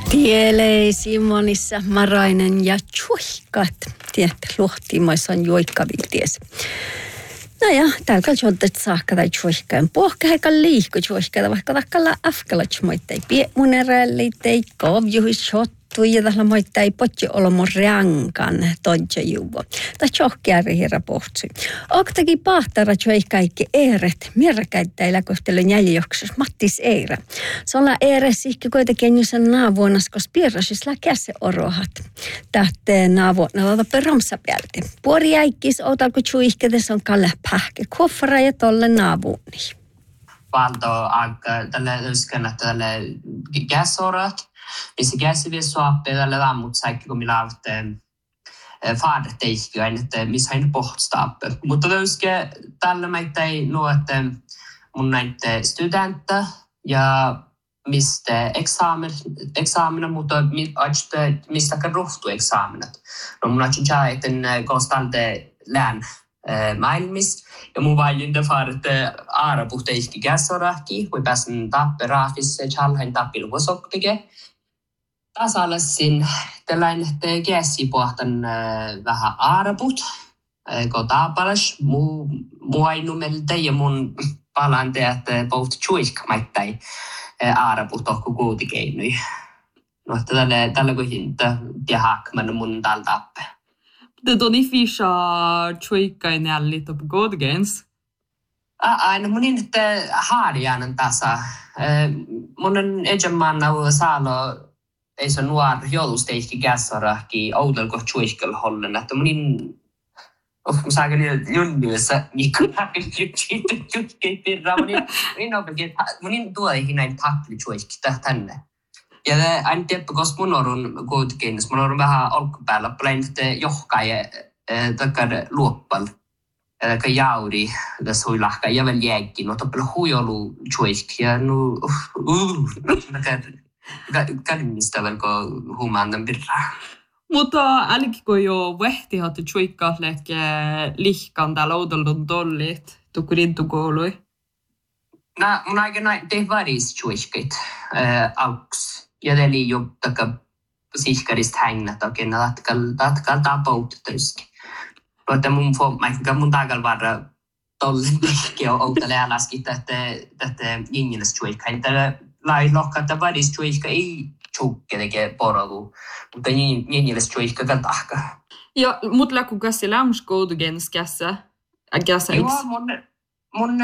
Tielei Simonissa Marainen ja Tjuihkat. Tiedätte, luhtiimoissa on juikkavilties. No ja, täällä on saakka tai Tjuihkaan pohka, eikä liikku Tjuihkaa, vaikka takkalla afkalats moittai piemunerälli, tei kovjuhis shot. Ja tällä moittaa ei potji olla mun rankan todja juvo. Tai tjohkiari hirra pohtsi. Oktaki pahtara tjoi kaikki eeret. Mirkäittäillä kohtelun jäljoksus Mattis Eira. Solla eeres ihki kuitenkin jusen naavuonnas, koska piirrosisla käse orohat. Tähtee naavuonna lada peromsa päälti. Puori jäikkis outalko tjuihkedes on kalle pähke. Kuffara ja tolle naavuuni. Valdo akka tälle yskänä tälle käsorat. Missä käsiviessuappia tälle vammut säikki, kun millä olette faderteikkiä, että missä hän pohtstaappe. Mutta töyske tällä meitä ei nuotte mun näitä studenta ja mistä eksamina, mutta mistä ruhtu eksaminat. No mun on tjäiten kostalde lään maailmissa. Ja mun valjunta faarette aarapuhteikki käsorahki, kui pääsen tappe raafissa tjalhain tappil vuosoppike. Tasalassin tällainen, että käsipohtan vähän aaraput, kun taapalas mua ei numelta ja mun palan teet pohti tjuihkamaittain aaraput tohku kuutikeinui. No, tällä kun hinta ja hakman mun täällä tappe. Det on i fisha tjuihkain jällit på godgens. Aina mun niin, että haarianan tasa. Mun on egemmanna saalo ei se nuor joulusteikki käsarahki oudelko tjuihkel hollen, että munin mä saakin junniussa jutki pirra munin tuoihin näin takli tjuihki tänne. Ja aina tiedäpä, koska mun orun kuitenkin, mun orun vähän olkupäällä, plein johkaja takkar luoppal. Ka jauri tässä huilahka ja vielä jääkki, no toppel huijolu tjuihki ja nu Kadmistavan kun humandan birra. Mutta älkikö jo vehtihatte tjuikkaatleke lihkan täällä oudollun tollit, tukurintukoului? No, mun aikana teh varis tjuikkit auks. Ja teli jo taka sihkarista hängät oikein, tatkal tapauttuiski. Mutta mun tagal varra tollin lihki oudalle alaski tätä jingines tjuikkain. Lai lokata varis tjuihka ei tjukke tekee porogu, mutta niinilles tjuihka katahka. Ja, mut läku käsi lämskoudugens kässä? Joo, mun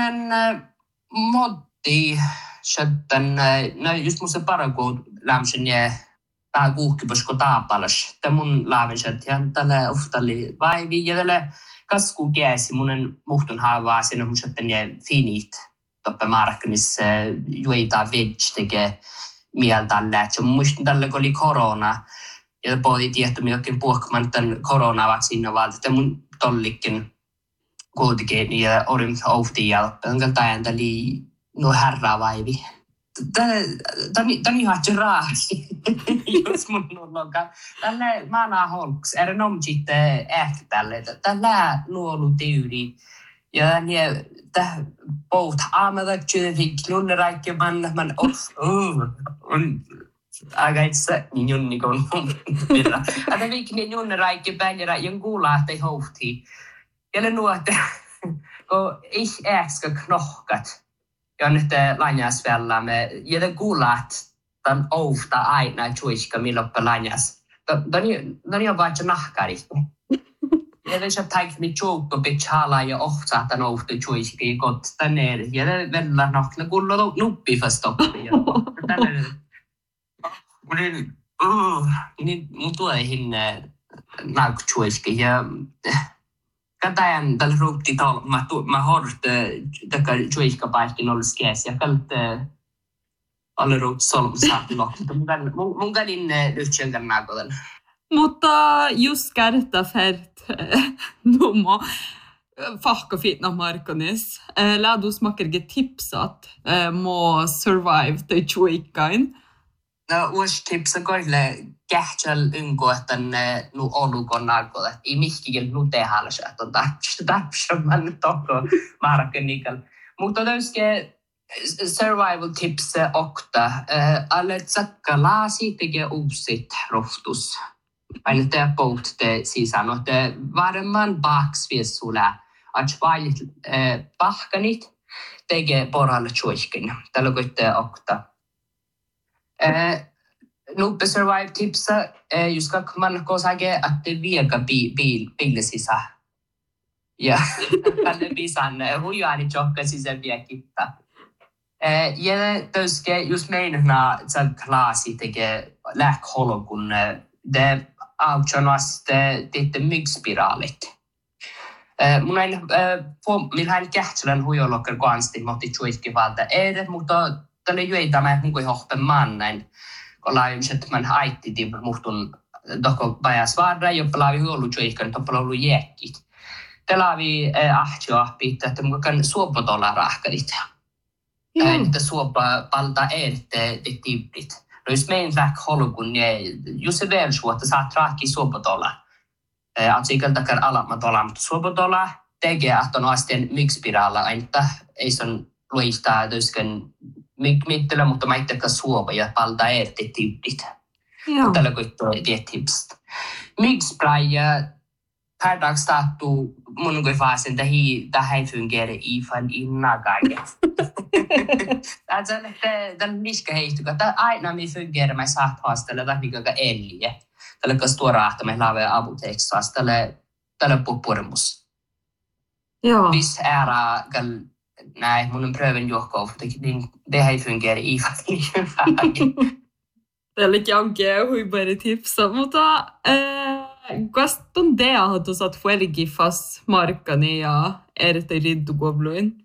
motti sättän, no just mun se parakoud lämsen ja vähän kuuhkipusko taapalas. Tämä mun laavin sättän tälle oftalli vaivi ja tälle kasku käsi munen muhtun haavaa sinne mun sättän ja finit. Toppe markkinissa juita veg tekee mieltä lähtsä. Muistin tällä, kun oli korona. Ja pohti tietty, jokin puhkaman tämän koronavaksiina valta. Tämä mun tollikin kuitenkin ja orin ohtiin jälpeen. Onko tämä oli härraa vaivi. Tämä on ihan raasi. Jos mun nuollokaan. Tällä maanaa holks. Ernomsitte ehkä tälle. Tällä nuolu tyyri. Ja niin, tämä poht aamada tjyvik lunneräikki man on aika itse niin junnikon virra. Että vikni lunneräikki pääljerä jon kuulaatte hohti. Ja ne nuotte, kun ich äkska knohkat. Ja nyt lanjasvälläämme. Ja ne kuulaat tämän ohta aina tjuiska milloin lanjas. Tämä on vaikka nahkari. Ja det är tänkt med tjock och betala ja ohtsaatan ohti tjuiski gott tänne. Ja det väldigt nakna kuulla nuppi förstått. Niin mun tuoihin nauk tjuiski ja katajan tällä ruutti tol mä hort takar tjuiska paikin olskes ja kalt alle ruut solmsaatti lokta. Mun galin lyhtsänkan nakodan. Mutta just kärta färt numma fahka fitna marknanis. Ladu smakerge tipsat må survive the tjuikkain. No, uusi tipsa koille kähtsel ynkoehtan nu olukon nakoda. Ei mihkikil nu tehalsa, että tapsaman toko marknanikal. Mutta töyske survival tips okta. Alle tsakka laasi tekee uusit rohtus. Aina te pohte sisään, että varmaan baksvies sulle, että vailit pahkanit tekee poralle tjuiskin. Tällä koittaa okta. Nuppe survive tipsa, just kak man kosake, että viega biile sisään. Ja tälle pisan huijaani tjokka sisään viekitta. Ja töske just meinaa, että klaasi tekee lähkolon, kun det avtjörnas det myggspiralit. Mun ei milhän kähtselän huijolokkar kansti, mutta tjuiskivalta edet, mutta tälle juita mä mun kuin hoppen mannain, kun laajun, että man aitti muhtun toko vajas varra, jopa laavi huijolu tjuiskan, toppa ollut jäkkit. Te laavi ahtioahpiit, että mun kan suopotolla rahkadit. Että suopa palta erte det tibrit. No jos meidän lähkolukun, jos se velsuotta saat rahki suopotolla. Atsikal takar alamadolla, mutta suopotolla tekee, että on asteen myggspiralla, että ei son luistaa töskön mittelä, mutta mä itsekä suopa ja palta erte tibrit. Tällä koittaa det tips. Myggspray per dag startu mun kuin fasen tähän fungerar ifall innan kaiket. Alltså den miska heistuka, että aina mi fungerar med saat haastella tai mikä elje. Tällä kastua että me lave apoteksas tällä pupurmus. Joo. Vis ära gal nej mun pröven johko niin det här fungerar ifall innan. Tälläkin onkin huipari tipsa, mutta kas tuntea hatu saat fuelgi fast markkani ja erte rintukovluin?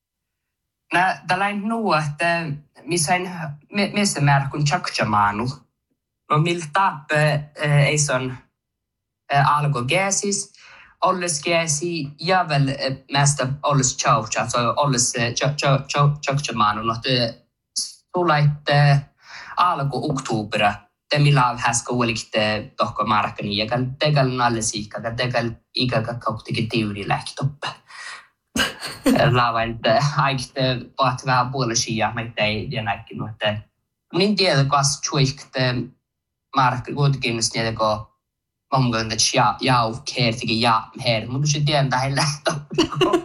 Tällainen nuo, että missä märkun tjaktjamaanu. No miltä ei son alkogäsis, olles gäsi ja väl mesta olles tjautja, alltså olles tjaktjamaanu. No det tulait alko oktobera. Det milav häska olikte tohko markkani ja tegal nallesiikka, tegal ikäkä kauptikin tiuri lähtoppe. Lavain aikte paat vähän puolisia, mutta ei näkin, mutta niin tiedä, kas tjuikte markkani kuitenkin niitä, kun mongon, että jau kertikin ja her, mutta se tiedän tähän lähtoppe.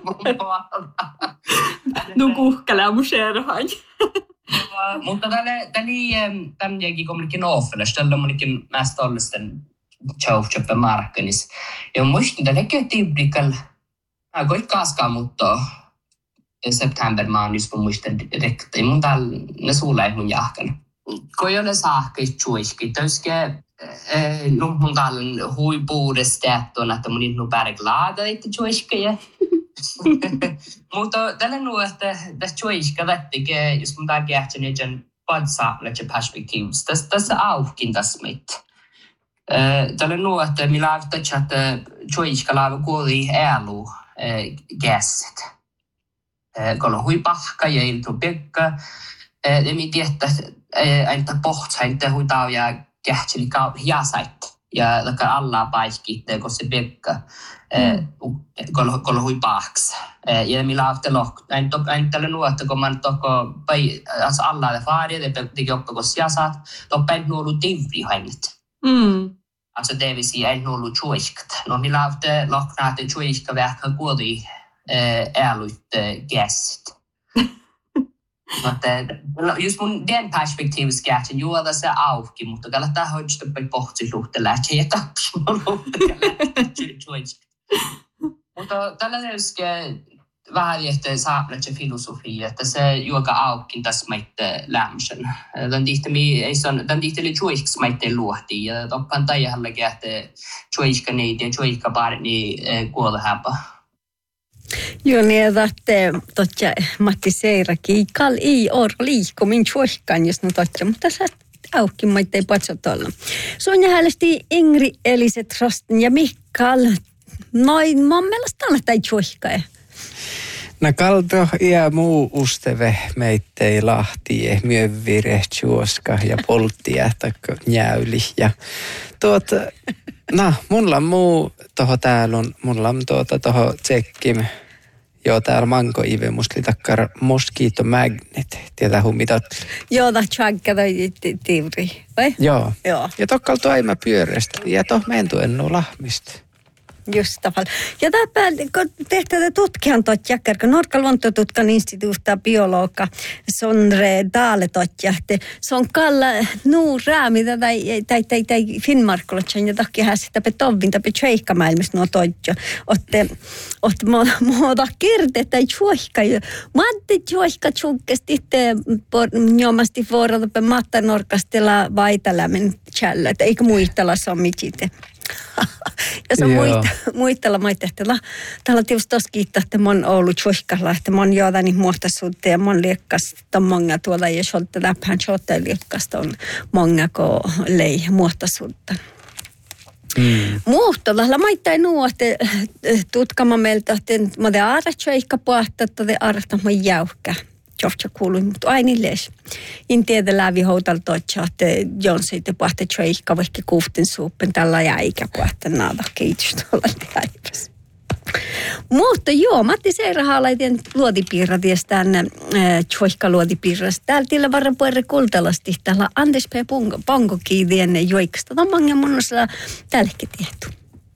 Nu kuhkele amuseerahan. Mutta tämänkin kommunikin offers, tällä monikin mest ollisten tjauhtjöppen markkenis. Ja muistin, että tekee tibrikal, koit kaskaa, mutta september maanus, kun muistin rekti. Mun täällä ne suulla ei mun jahkan. Kun ei ole saakkeet tjuiski, täyske mun täällä huipuudesta, että mun ei ole pärklaada, että tjuiskejä. Mutta tällä nuo, että tässä tjuiska vettikö, jos mun täällä kähtää niiden padsaamletse perspektiivista, tässä aukin tässä meitä. Tällä nuo, että millä avittaa, että tjuiska laiva kuoli äälu gäset. Kun on hui pahka ja iltu pekka, ja mi tietää, että pohtsainte hui tau ja kähteli hiasait. Ja lakka alla paikkitte, kun se pekka, kun hui pahks. Ja millä avittaa lohkut. Aina tällä nuo, että kun man toko alla det färdiga, det teki oppa kun siasat, toppa ei nuolu tivri hennet. Alltså det vill säga en nuolu tjuiskt. No millä avittaa lohknaat ja tjuiska vähkä kuoli äälyt gäst. Mutta just mun den perspektiivissa kähtän juoda se auki, mutta kannattaa hoitaa päin pohtiluhtelä, että ei tapsi. Mutta tällainen vähän jähtee saaplatse filosofia, että se juoka aukin tässä maitteen lämmösen. Tämän tihteli tjuiks maitteen luohti, ja toppan taihalla kähtee tjuiska niitä ja tjuiska parni kuolehäpä. Joo, niin että Matti Seirakin kal ei ole liikko min tjuikkaan, jos no totta, mutta sä auki maitteen patsot olla. Sonja häälesti Ingri Eliset Rosten ja Mikael. Noin, mun mielestä on tai tjuikkaa. No kalto ja muu usteve meittei lahti, myövire, tjuoska ja polttia, takko njäyli. Ja no, mulla on muu toho täällä on, mulla on toho tsekkim Joo, täällä mango ive musta takkar mosquito magnet. Tietää humitat. Joo, tämä tjagga tai tiivri, vai? Joo. Joo. Ja tokkal toima pyöreästä. Ja toh mentu ennu lahmista. Just tavalla. Ja tämä, kun tehtävä tutkijan totjakkar, kun Norkan luontotutkan instituuttaa biologa Sondre Dahle totjahti, se on kalla nuu räämitä tai Finnmarkolotsan ja takia hän sitä petovvinta petseikkamaailmassa nuo totjo. Otte muuta kirte tai juohka. Matti juohka tjukkesti itse njomasti vuorolta pe matta Norkastella vaitalämmen tjällä, eikä muistella se on mitite. Ja se on muistella että täällä tietysti tos kiittää, että mon ollut juoskalla, että mon joodani muohtaisuutta ja mon liekkasta monga tuolla ja solta läphän solta liekkasta on monga ko lei muohtaisuutta. Muhtolalla maittai nuu, että tutkama meiltä, että mä te arratsoikka pohtaa, että te arrattaa mun jäukkä. Jofta kuului, mutta aina lees. En tiedä läpi houtalla totsaa, että jon siitä pohtaa tjoikka vaikka kuhten suuppen tällä ja eikä pohtaa naada kehitystä olla päivässä. Mutta joo, Matti Seirahaa laitin luotipiirra ties tänne tjoikka luotipiirrasta. Täällä tillä varra puolella kultalasti. Täällä Anders P. Pongo kiitiin joikasta. Tämä on mangen monnossa tälläkin tietty.